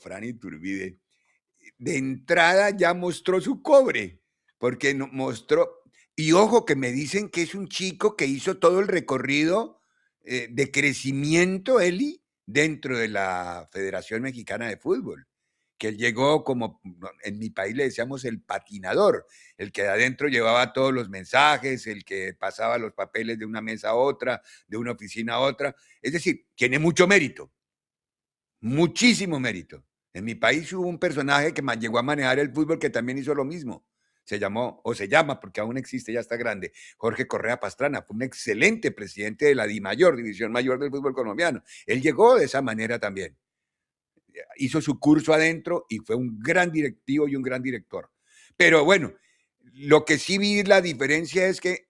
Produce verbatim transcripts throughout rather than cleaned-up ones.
Fran Iturbide, de entrada ya mostró su cobre, porque no mostró y ojo que me dicen que es un chico que hizo todo el recorrido, eh, de crecimiento, Eli, dentro de la Federación Mexicana de Fútbol, que él llegó como, en mi país le decíamos el patinador, el que de adentro llevaba todos los mensajes, el que pasaba los papeles de una mesa a otra, de una oficina a otra, es decir, tiene mucho mérito. Muchísimo mérito. En mi país hubo un personaje que llegó a manejar el fútbol que también hizo lo mismo. Se llamó, o se llama, porque aún existe, ya está grande, Jorge Correa Pastrana. Fue un excelente presidente de la DIMAYOR, División Mayor del Fútbol Colombiano. Él llegó de esa manera también. Hizo su curso adentro y fue un gran directivo y un gran director. Pero bueno, lo que sí vi la diferencia es que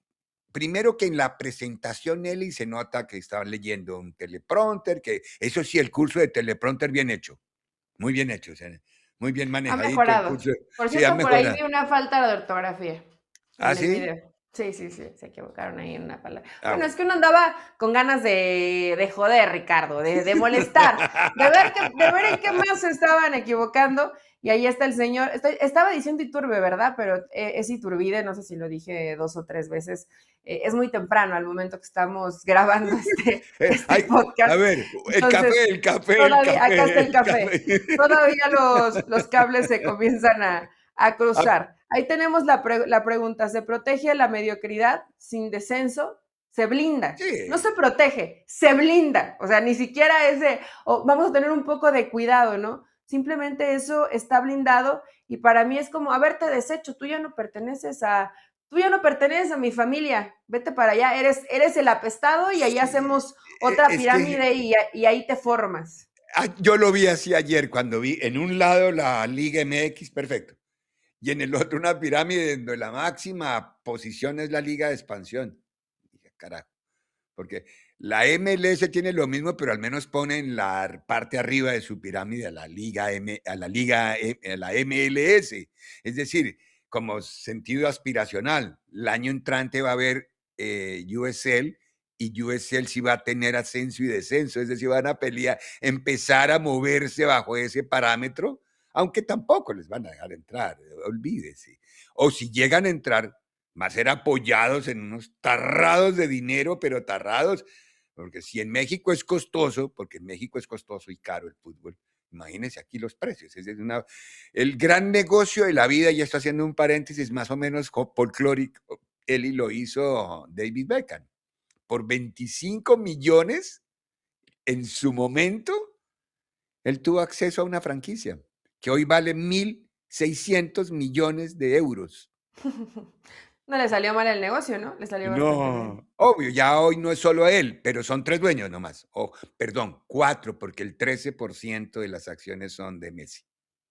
primero que en la presentación, Eli, se nota que estaban leyendo un teleprompter, que eso sí, el curso de teleprompter bien hecho, muy bien hecho, o sea, muy bien Ha manejadito el mejorado. curso. Por Sí, ha cierto, por ahí mejorado. vi una falta de ortografía ¿Ah, en el sí? video. Sí, sí, sí, se equivocaron ahí en una palabra. Ah, Bueno, es bueno. que uno andaba con ganas de, de joder, Ricardo, de, de molestar, de ver, que, de ver en qué más se estaban equivocando. Y ahí está el señor, estoy, estaba diciendo Iturbe, ¿verdad? Pero eh, es Iturbide, no sé si lo dije dos o tres veces. Eh, es muy temprano al momento que estamos grabando este, este Ay, a podcast. ver, el Entonces, café, el café, el todavía, acá está café, el el café. café. Todavía los, los cables se comienzan a, a Ah, cruzar. Ahí tenemos la, pre, la pregunta, ¿se protege la mediocridad sin descenso? Se blinda. No se sí. protege, se blinda. O sea, ni siquiera es de, oh, vamos a tener un poco de cuidado, ¿no? Simplemente eso está blindado y para mí es como, a ver, te desecho, tú ya no perteneces a, tú ya no perteneces a mi familia, vete para allá, eres, eres el apestado y ahí hacemos otra Es que pirámide y, y ahí te formas. ah, yo lo vi así ayer, cuando vi en un lado la Liga M X, perfecto, y en el otro una pirámide donde la máxima posición es la Liga de Expansión. Dije, carajo, porque la M L S tiene lo mismo, pero al menos pone en la parte arriba de su pirámide a la Liga M, a la Liga, a la M L S. Es decir, como sentido aspiracional, el año entrante va a haber eh, U S L y U S L sí va a tener ascenso y descenso, es decir, van a pelear, empezar a moverse bajo ese parámetro, aunque tampoco les van a dejar entrar, olvídese. O si llegan a entrar, va a ser apoyados en unos tarrados de dinero, pero tarrados, porque si en México es costoso, porque en México es costoso y caro el fútbol, imagínense aquí los precios. Es una, el gran negocio de la vida, y está haciendo un paréntesis más o menos folclórico, Eli lo hizo David Beckham, por veinticinco millones en su momento, él tuvo acceso a una franquicia que hoy vale mil seiscientos millones de euros. No le salió mal el negocio, ¿no? Le salió bastante bien. No, obvio, ya hoy no es solo él, pero son tres dueños nomás. O, perdón, cuatro, porque el trece por ciento de las acciones son de Messi.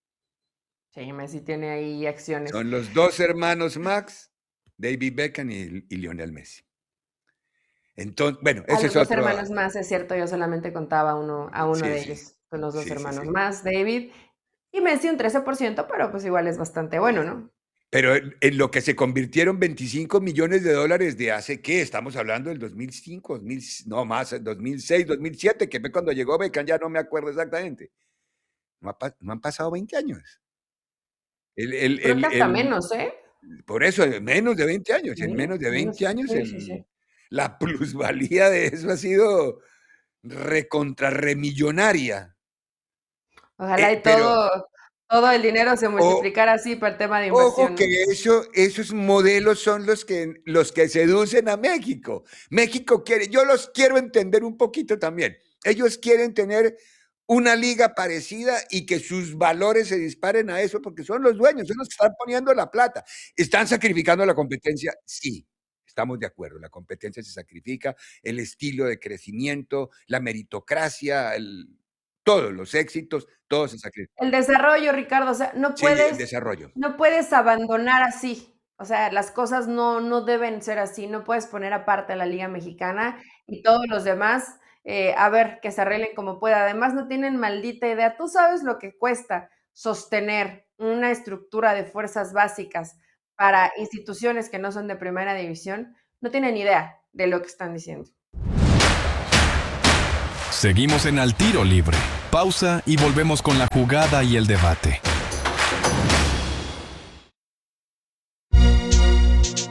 Sí, Messi tiene ahí acciones. Son los dos hermanos Max, David Beckham y, y Lionel Messi. Entonces, bueno, A ese los es dos otro. hermanos más, es cierto, yo solamente contaba uno, a uno Sí, de sí, ellos. Son los dos sí, sí, hermanos sí. más, David. Y Messi un trece por ciento, pero pues igual es bastante bueno, Sí. ¿no? Pero en, en lo que se convirtieron veinticinco millones de dólares de hace, ¿qué? Estamos hablando del dos mil cinco, dos mil, no más, dos mil seis, dos mil siete, que fue cuando llegó Beckham, ya no me acuerdo exactamente. No, ha, no han pasado veinte años. El, el, Yo creo el, que hasta el, menos, ¿eh? por eso, menos de veinte años. En Sí, menos de menos. veinte años, Sí, sí, el, sí. la plusvalía de eso ha sido recontra remillonaria. Ojalá Eh, y pero, todo, todo el dinero se o, multiplicara así para el tema de ojo inversión, que ¿no? eso, esos modelos son los que, los que seducen a México. México quiere, yo los quiero entender un poquito también. Ellos quieren tener una liga parecida y que sus valores se disparen a eso, porque son los dueños, son los que están poniendo la plata. ¿Están sacrificando la competencia? Sí, estamos de acuerdo. La competencia se sacrifica, el estilo de crecimiento, la meritocracia, el, todos los éxitos, todos se sacrifican. El desarrollo, Ricardo, o sea, no Sí, el puedes, desarrollo. no puedes abandonar así. O sea, las cosas no, no deben ser así. No puedes poner aparte a la Liga Mexicana y todos los demás, eh, a ver, que se arreglen como pueda. Además, no tienen maldita idea. Tú sabes lo que cuesta sostener una estructura de fuerzas básicas para instituciones que no son de primera división. No tienen idea de lo que están diciendo. Seguimos en Al Tiro Libre. Pausa y volvemos con la jugada y el debate.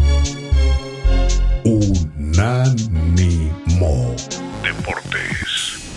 Unánimo Deportes.